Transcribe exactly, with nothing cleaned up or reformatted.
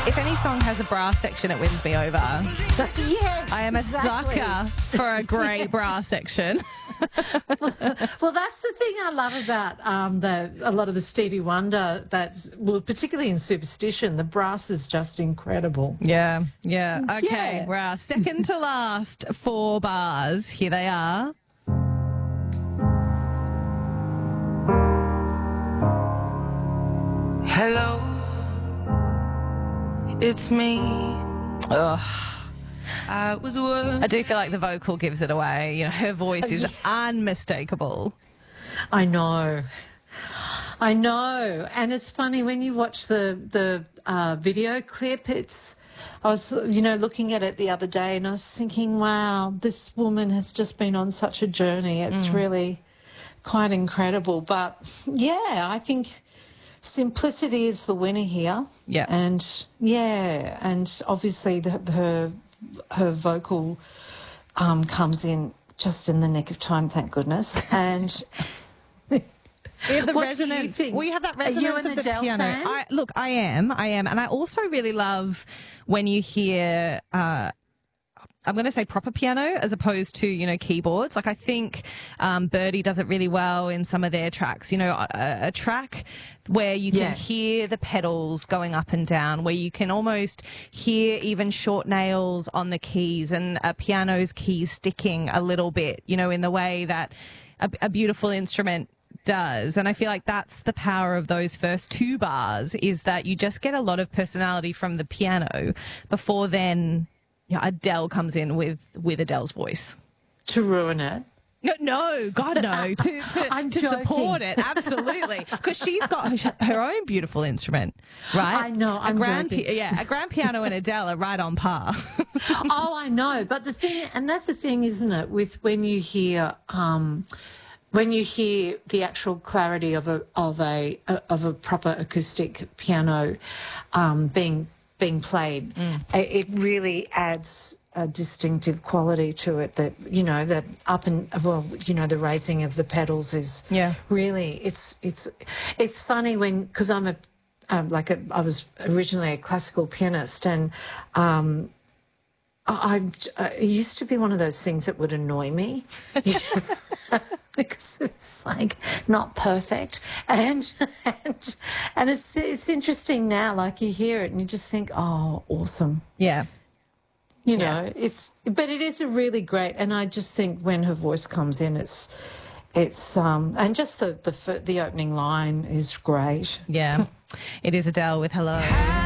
If any song has a brass section, it wins me over. Yes, I am a exactly. sucker for a great brass section. Well, that's the thing I love about um, the a lot of the Stevie Wonder. That, well, particularly in Superstition, the brass is just incredible. Yeah, yeah. Okay, Yeah. we're our second to last four bars. Here they are. Hello, it's me. Ugh. I was worried. I do feel like the vocal gives it away. You know, her voice is unmistakable. I know. I know. And it's funny when you watch the, the uh, video clip, it's, I was, you know, looking at it the other day and I was thinking, wow, this woman has just been on such a journey. It's really quite incredible. But yeah, I think simplicity is the winner here. Yeah. And yeah, and obviously the, her, her vocal um, comes in just in the nick of time, thank goodness. And We have the What do you resonance. think? We have that Are you resonance an of the Adele piano. fan? I, look, I am, I am, and I also really love when you hear. Uh, I'm going to say proper piano as opposed to, you know, keyboards. Like I think um, Birdie does it really well in some of their tracks. You know, a, a track where you can Yeah. hear the pedals going up and down, where you can almost hear even short nails on the keys and a piano's keys sticking a little bit, you know, in the way that a, a beautiful instrument does. And I feel like that's the power of those first two bars, is that you just get a lot of personality from the piano before then, you know, Adele comes in with, with Adele's voice. to ruin it. No, no, God, no. To, to, I'm to joking. support it, absolutely. Because she's got her, her own beautiful instrument, right? I know, A I'm grand joking. pi- yeah, a grand piano and Adele are right on par. Oh, I know. But the thing, and that's the thing, isn't it, with when you hear, um, when you hear the actual clarity of a of a of a proper acoustic piano um, being being played, it, it really adds a distinctive quality to it. That, you know, that up and well, you know, the raising of the pedals is Yeah. really. It's it's it's funny when, because I'm a um, like a, I was originally a classical pianist, and um, I, I it used to be one of those things that would annoy me. Because it's like not perfect, and and and it's it's interesting now. Like you hear it and you just think, oh, awesome. Yeah. You Yeah. know, it's but it is a really great. And I just think when her voice comes in, it's it's um and just the the fir- the opening line is great. Yeah. It is Adele with Hello.